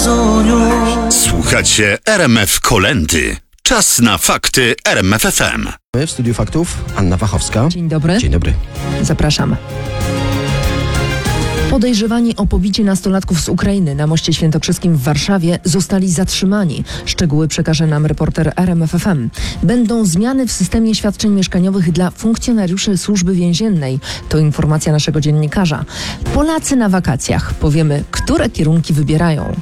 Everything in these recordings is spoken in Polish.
Słuchacie RMF Kolędy. Czas na fakty RMF FM. W studiu faktów Anna Wachowska. Dzień dobry. Dzień dobry. Zapraszam. Podejrzewani o pobicie nastolatków z Ukrainy na Moście Świętokrzyskim w Warszawie zostali zatrzymani. Szczegóły przekaże nam reporter RMF FM. Będą zmiany w systemie świadczeń mieszkaniowych dla funkcjonariuszy Służby Więziennej. To informacja naszego dziennikarza. Polacy na wakacjach. Powiemy, które kierunki wybierają.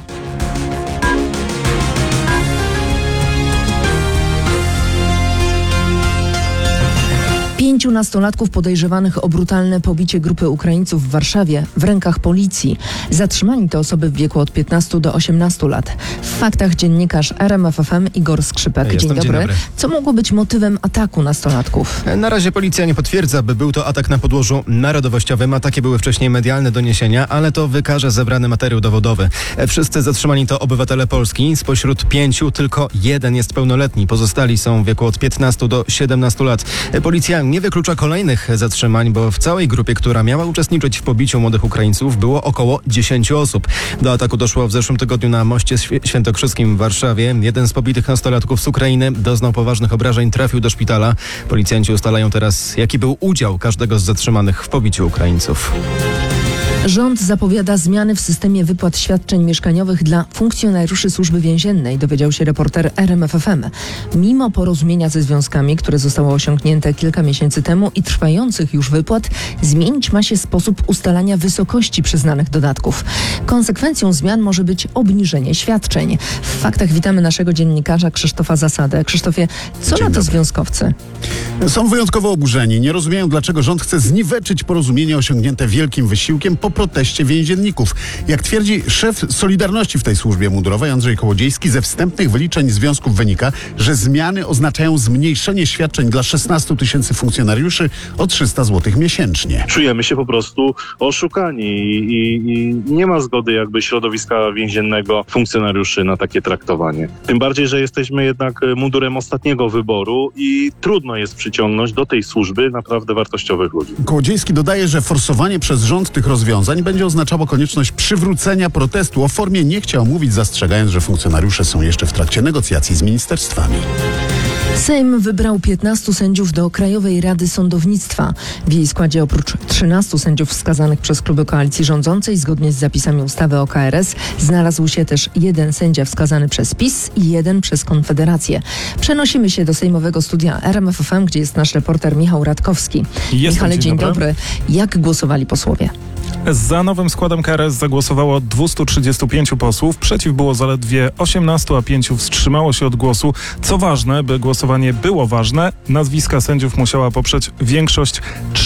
5 nastolatków podejrzewanych o brutalne pobicie grupy Ukraińców w Warszawie w rękach policji. Zatrzymani to osoby w wieku od 15 do 18 lat. W faktach dziennikarz RMF FM Igor Skrzypek. Dzień dobry. Co mogło być motywem ataku nastolatków? Na razie policja nie potwierdza, by był to atak na podłożu narodowościowym, a takie były wcześniej medialne doniesienia, ale to wykaże zebrany materiał dowodowy. Wszyscy zatrzymani to obywatele Polski. Spośród 5 tylko 1 jest pełnoletni. Pozostali są w wieku od 15 do 17 lat. Policja nie wyklucza kolejnych zatrzymań, bo w całej grupie, która miała uczestniczyć w pobiciu młodych Ukraińców, było około 10 osób. Do ataku doszło w zeszłym tygodniu na Moście Świętokrzyskim w Warszawie. Jeden z pobitych nastolatków z Ukrainy doznał poważnych obrażeń, trafił do szpitala. Policjanci ustalają teraz, jaki był udział każdego z zatrzymanych w pobiciu Ukraińców. Rząd zapowiada zmiany w systemie wypłat świadczeń mieszkaniowych dla funkcjonariuszy Służby Więziennej, dowiedział się reporter RMF FM. Mimo porozumienia ze związkami, które zostało osiągnięte kilka miesięcy temu i trwających już wypłat, zmienić ma się sposób ustalania wysokości przyznanych dodatków. Konsekwencją zmian może być obniżenie świadczeń. W faktach witamy naszego dziennikarza Krzysztofa Zasadę. Krzysztofie, co na to związkowcy? Są wyjątkowo oburzeni. Nie rozumieją, dlaczego rząd chce zniweczyć porozumienie osiągnięte wielkim wysiłkiem po proteście więzienników. Jak twierdzi szef Solidarności w tej służbie mundurowej Andrzej Kołodziejski, ze wstępnych wyliczeń związków wynika, że zmiany oznaczają zmniejszenie świadczeń dla 16 tysięcy funkcjonariuszy o 300 zł miesięcznie. Czujemy się po prostu oszukani i nie ma zgody jakby środowiska więziennego funkcjonariuszy na takie traktowanie. Tym bardziej, że jesteśmy jednak mundurem ostatniego wyboru i trudno jest przyciągnąć do tej służby naprawdę wartościowych ludzi. Kołodziejski dodaje, że forsowanie przez rząd tych rozwiązań będzie oznaczało konieczność przywrócenia protestu. O formie nie chciał mówić, zastrzegając, że funkcjonariusze są jeszcze w trakcie negocjacji z ministerstwami. Sejm wybrał 15 sędziów do Krajowej Rady Sądownictwa. W jej składzie oprócz 13 sędziów wskazanych przez kluby koalicji rządzącej zgodnie z zapisami ustawy o KRS znalazł się też 1 sędzia wskazany przez PiS i 1 przez Konfederację. Przenosimy się do sejmowego studia RMF FM, gdzie jest nasz reporter Michał Radkowski. Michale, dzień dobry. Jak głosowali posłowie? Za nowym składem KRS zagłosowało 235 posłów, przeciw było zaledwie 18, a 5 wstrzymało się od głosu. Co ważne, by głosowanie było ważne, nazwiska sędziów musiała poprzeć większość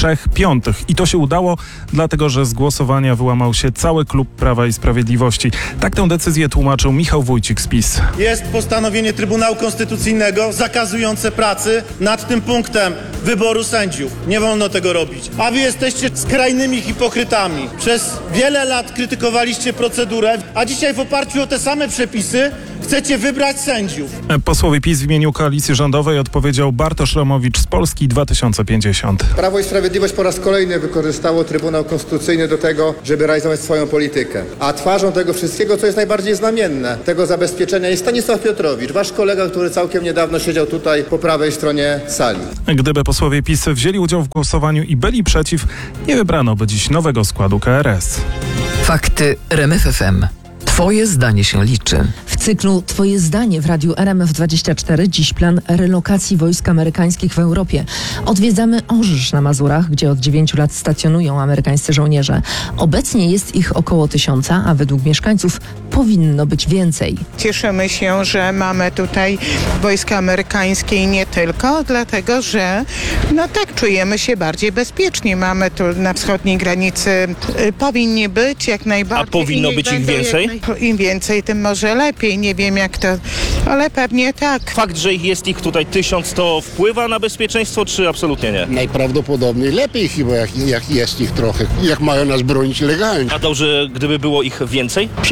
3/5. I to się udało, dlatego że z głosowania wyłamał się cały klub Prawa i Sprawiedliwości. Tak tę decyzję tłumaczył Michał Wójcik z PiS. Jest postanowienie Trybunału Konstytucyjnego zakazujące pracy nad tym punktem wyboru sędziów. Nie wolno tego robić. A wy jesteście skrajnymi hipokrytami. Przez wiele lat krytykowaliście procedurę, a dzisiaj w oparciu o te same przepisy chcecie wybrać sędziów. Posłowie PiS w imieniu koalicji rządowej odpowiedział Bartosz Romowicz z Polski 2050. Prawo i Sprawiedliwość po raz kolejny wykorzystało Trybunał Konstytucyjny do tego, żeby realizować swoją politykę. A twarzą tego wszystkiego, co jest najbardziej znamienne, tego zabezpieczenia jest Stanisław Piotrowicz, wasz kolega, który całkiem niedawno siedział tutaj po prawej stronie sali. Gdyby posłowie PiS wzięli udział w głosowaniu i byli przeciw, nie wybrano by dziś nowego składu KRS. Fakty RMF FM. Twoje zdanie się liczy. W cyklu Twoje zdanie w radiu RMF24 dziś plan relokacji wojsk amerykańskich w Europie. Odwiedzamy Orzysz na Mazurach, gdzie od 9 lat stacjonują amerykańscy żołnierze. Obecnie jest ich około 1000, a według mieszkańców powinno być więcej. Cieszymy się, że mamy tutaj wojska amerykańskie i nie tylko, dlatego że czujemy się bardziej bezpiecznie. Mamy tu na wschodniej granicy, powinni być jak najbardziej. A powinno być ich więcej? Im więcej, tym może lepiej. Nie wiem jak to, ale pewnie tak. Fakt, że jest ich tutaj 1000, to wpływa na bezpieczeństwo, czy absolutnie nie? Najprawdopodobniej lepiej chyba, jak jest ich trochę, jak mają nas bronić legalnie. A dobrze, gdyby było ich więcej? Przydałoby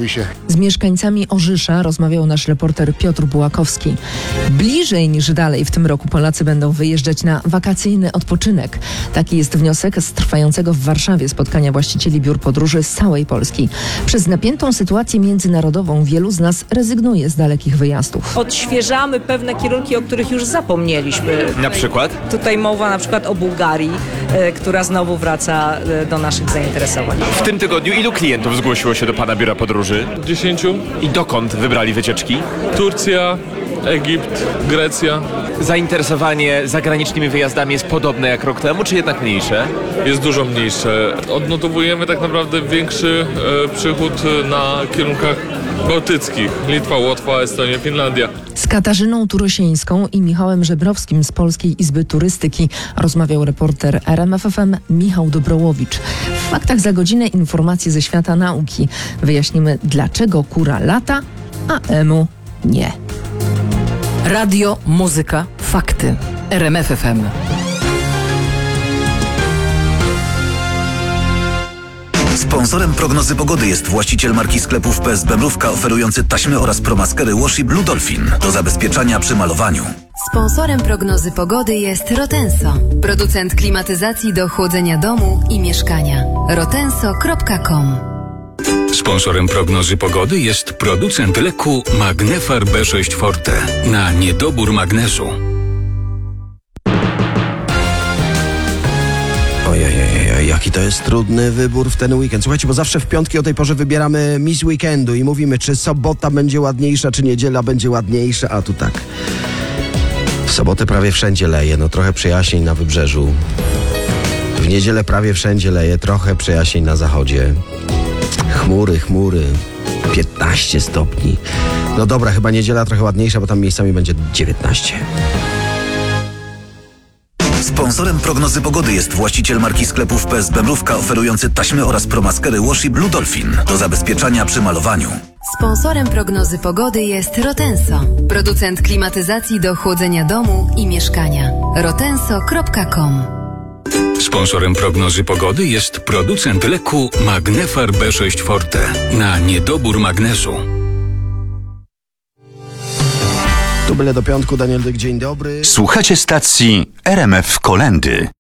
się. Z mieszkańcami Orzysza rozmawiał nasz reporter Piotr Bułakowski. Bliżej niż dalej w tym roku Polacy będą wyjeżdżać na wakacyjny odpoczynek. Taki jest wniosek z trwającego w Warszawie spotkania właścicieli biur podróży z całej Polski. Przez napiętą sytuację międzynarodową wielu z nas rezygnuje z dalekich wyjazdów. Odświeżamy pewne kierunki, o których już zapomnieliśmy. Na przykład? Tutaj mowa na przykład o Bułgarii, która znowu wraca do naszych zainteresowań. W tym tygodniu ilu klientów zgłosiło się do pana biura podróży? 10. I dokąd wybrali wycieczki? Turcja, Egipt, Grecja. Zainteresowanie zagranicznymi wyjazdami jest podobne jak rok temu, czy jednak mniejsze? Jest dużo mniejsze. Odnotowujemy tak naprawdę większy przychód na kierunkach bałtyckich. Litwa, Łotwa, Estonia, Finlandia. Z Katarzyną Turosieńską i Michałem Żebrowskim z Polskiej Izby Turystyki rozmawiał reporter RMFFM Michał Dobrołowicz. W faktach za godzinę informacje ze świata nauki. Wyjaśnimy, dlaczego kura lata, a emu nie. Radio, muzyka, fakty. RMFFM. Sponsorem prognozy pogody jest właściciel marki sklepów PSB Mrówka oferujący taśmy oraz promaskery Washi Blue Dolphin do zabezpieczania przy malowaniu. Sponsorem prognozy pogody jest Rotenso, producent klimatyzacji do chłodzenia domu i mieszkania. rotenso.com. Sponsorem prognozy pogody jest producent leku Magnefar B6 Forte na niedobór magnezu. Ojej, jaki to jest trudny wybór w ten weekend. Słuchajcie, bo zawsze w piątki o tej porze wybieramy Miss Weekendu i mówimy, czy sobota będzie ładniejsza, czy niedziela będzie ładniejsza, a tu tak. W sobotę prawie wszędzie leje, no trochę przejaśnień na wybrzeżu. W niedzielę prawie wszędzie leje, trochę przejaśnień na zachodzie. Chmury, 15 stopni. No dobra, chyba niedziela trochę ładniejsza, bo tam miejscami będzie 19. Sponsorem prognozy pogody jest właściciel marki sklepów PSB Mrówka oferujący taśmy oraz promaskery Washi Blue Dolphin do zabezpieczania przy malowaniu. Sponsorem prognozy pogody jest Rotenso, producent klimatyzacji do chłodzenia domu i mieszkania. rotenso.com. Sponsorem prognozy pogody jest producent leku Magnefar B6 Forte na niedobór magnezu. Tu byle do piątku, Daniel Dyk, dzień dobry. Słuchacie stacji RMF Kolendy.